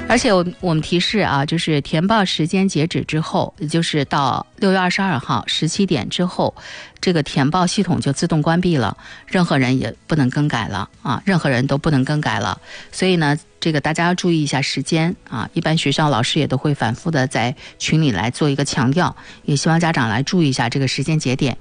而且我们提示啊，就是填报时间截止之后，也就是到6月22号17点之后，这个填报系统就自动关闭了，任何人也不能更改了啊，任何人都不能更改了。所以呢，这个大家要注意一下时间啊，一般学校老师也都会反复的在群里来做一个强调，也希望家长来注意一下这个时间节点。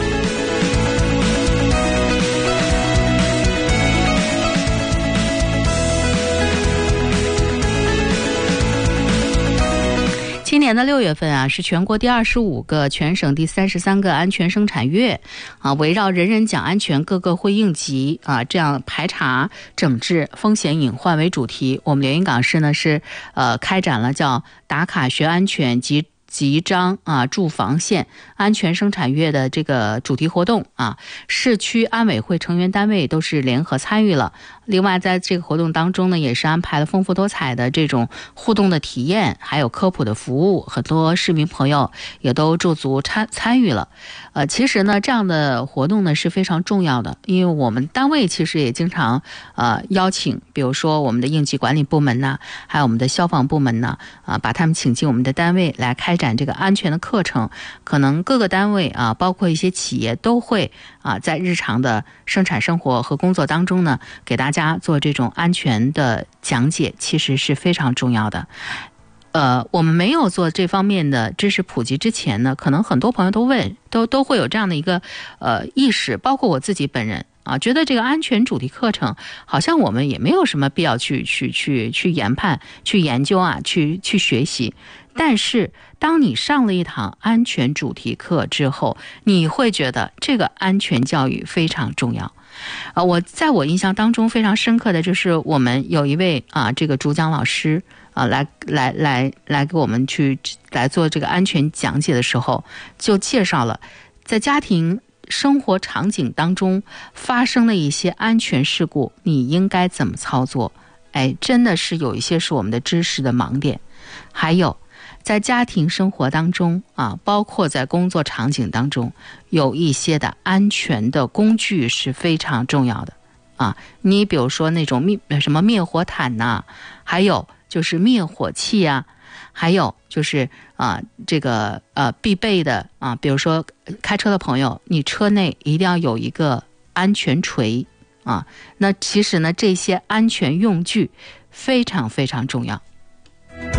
今年的6月份啊，是全国第25个、全省第33个安全生产月啊，围绕人人讲安全，个个会应急啊，这样排查整治风险隐患为主题，我们连云港市呢是开展了叫打卡学安全集章啊驻防线安全生产月的这个主题活动啊，市区安委会成员单位都是联合参与了。另外在这个活动当中呢，也是安排了丰富多彩的这种互动的体验，还有科普的服务，很多市民朋友也都驻足参与了。其实呢，这样的活动呢是非常重要的，因为我们单位其实也经常邀请，比如说我们的应急管理部门呐，还有我们的消防部门呐，把他们请进我们的单位来开展这个安全的课程。可能各个单位啊，包括一些企业都会在日常的生产生活和工作当中呢，给大家做这种安全的讲解，其实是非常重要的。我们没有做这方面的知识普及之前呢，可能很多朋友都会有这样的一个意识，包括我自己本人啊，觉得这个安全主题课程好像我们也没有什么必要去研判、去研究啊，去学习。但是当你上了一堂安全主题课之后，你会觉得这个安全教育非常重要。在我印象当中非常深刻的就是我们有一位这个主讲老师来给我们去来做这个安全讲解的时候，就介绍了在家庭生活场景当中发生的一些安全事故，你应该怎么操作。真的是有一些是我们的知识的盲点。还有在家庭生活当中包括在工作场景当中，有一些的安全的工具是非常重要的你比如说那种灭火毯呐，还有就是灭火器啊，还有就是这个必备的比如说开车的朋友，你车内一定要有一个安全锤那其实呢，这些安全用具非常非常重要。